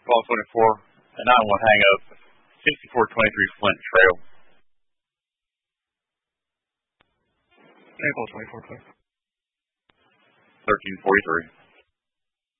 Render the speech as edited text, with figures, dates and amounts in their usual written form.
Call 24, a 911 hang up, 6423 Flint Trail. Call 24, please. 1343.